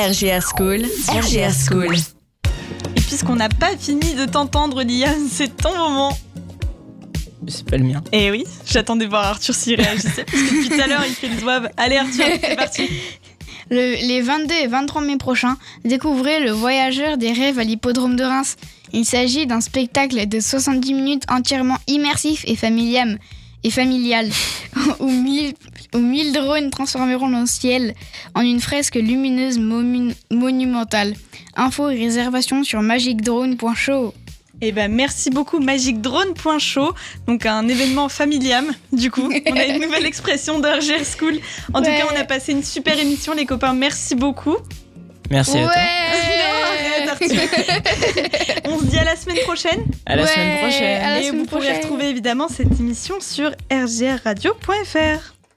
RGR School, RGR School. Et puisqu'on n'a pas fini de t'entendre, Liam, c'est ton moment. C'est pas le mien. Eh oui, j'attendais voir Arthur s'il réagissait, parce que depuis tout à l'heure, il fait le zouave. Allez Arthur, c'est parti. Les 22 et 23 mai prochains, découvrez Le Voyageur des rêves à l'hippodrome de Reims. Il s'agit d'un spectacle de 70 minutes entièrement immersif et familial, où 1000 drones transformeront le ciel en une fresque lumineuse monumentale. Infos et réservations sur magicdrone.show. Eh ben merci beaucoup magicdrone.show, donc un événement familial. Du coup, on a une nouvelle expression d'RGR School. En tout cas, on a passé une super émission, les copains. Merci beaucoup. Merci à toi. Non, arrête, Arthur. On se dit à la semaine prochaine. À la semaine prochaine. À la Et semaine vous pourrez prochaine. retrouver évidemment cette émission sur rgrradio.fr.